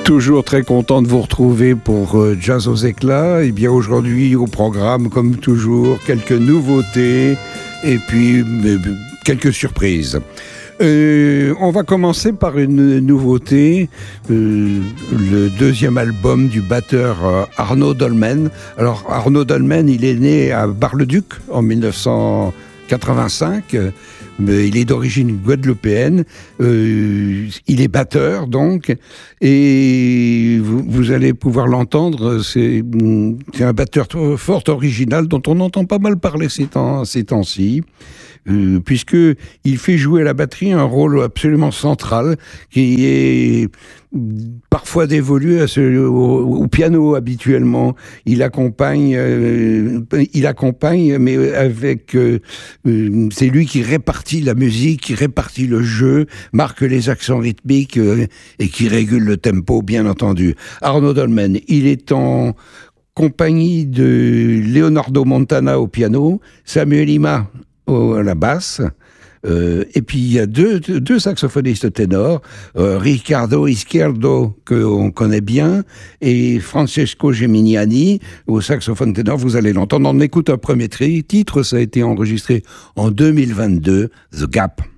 Toujours très content de vous retrouver pour Jazz aux éclats. Et bien aujourd'hui au programme, comme toujours, quelques nouveautés et puis quelques surprises. On va commencer par une nouveauté, le deuxième album du batteur Arnaud Dolmen. Alors Arnaud Dolmen, il est né à Bar-le-Duc en 1985. Il est d'origine guadeloupéenne, il est batteur donc, et vous allez pouvoir l'entendre, c'est un batteur fort original dont on entend pas mal parler ces temps-ci. Puisqu'il fait jouer à la batterie un rôle absolument central qui est parfois dévolu au piano habituellement. Il accompagne, mais avec... c'est lui qui répartit la musique, qui répartit le jeu, marque les accents rythmiques et qui régule le tempo, bien entendu. Arnaud Dolmen, il est en compagnie de Leonardo Montana au piano, Samuel Ima à la basse, et puis il y a deux saxophonistes ténors, Riccardo Izquierdo, qu'on connaît bien, et Francesco Geminiani au saxophone ténor. Vous allez l'entendre. On écoute un premier titre, ça a été enregistré en 2022, The Gap.